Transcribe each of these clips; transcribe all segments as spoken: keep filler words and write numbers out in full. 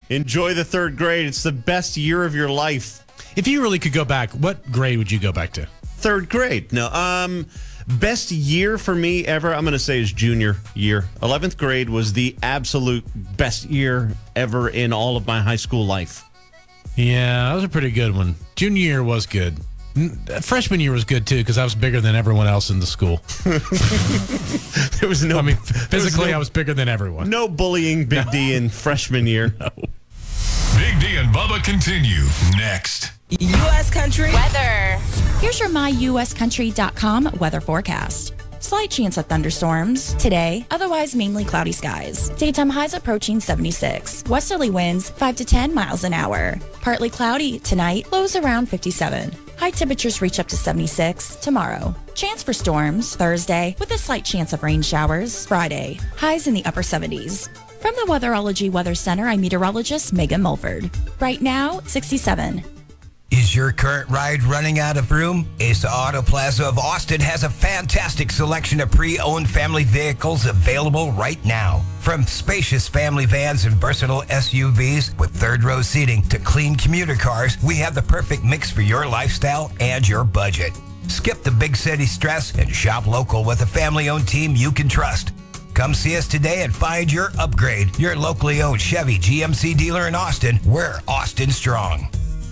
Enjoy the third grade. It's the best year of your life. If you really could go back, what grade would you go back to? Third grade. No, um, best year for me ever, I'm going to say, is junior year. eleventh grade was the absolute best year ever in all of my high school life. Yeah, that was a pretty good one. Junior year was good. Freshman year was good, too, because I was bigger than everyone else in the school. There was no... I mean, physically, no, I was bigger than everyone. No bullying Big no. D in freshman year. No. Big D and Bubba continue next. U S Country weather. Here's your my U S country dot com weather forecast. Slight chance of thunderstorms today, otherwise mainly cloudy skies. Daytime highs approaching seventy-six. Westerly winds five to ten miles an hour. Partly cloudy tonight, lows around fifty-seven. High temperatures reach up to seventy-six tomorrow. Chance for storms Thursday with a slight chance of rain showers. Friday, highs in the upper seventies. From the Weatherology Weather Center, I'm meteorologist Megan Mulford. Right now, sixty-seven. Is your current ride running out of room? Asa Auto Plaza of Austin has a fantastic selection of pre-owned family vehicles available right now. From spacious family vans and versatile S U Vs with third-row seating to clean commuter cars, we have the perfect mix for your lifestyle and your budget. Skip the big city stress and shop local with a family-owned team you can trust. Come see us today and find your upgrade. Your locally owned Chevy G M C dealer in Austin. We're Austin Strong.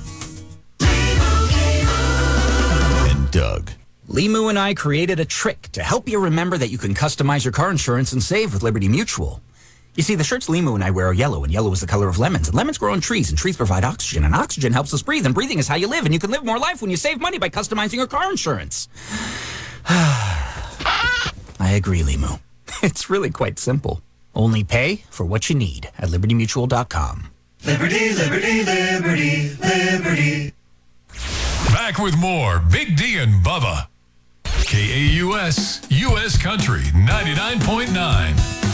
And Doug. Limu and I created a trick to help you remember that you can customize your car insurance and save with Liberty Mutual. You see, the shirts Limu and I wear are yellow, and yellow is the color of lemons. And lemons grow on trees, and trees provide oxygen, and oxygen helps us breathe, and breathing is how you live, and you can live more life when you save money by customizing your car insurance. I agree, Limu. It's really quite simple. Only pay for what you need at liberty mutual dot com. Liberty, liberty, liberty, liberty. Back with more Big D and Bubba. K A U S, U S Country ninety-nine point nine.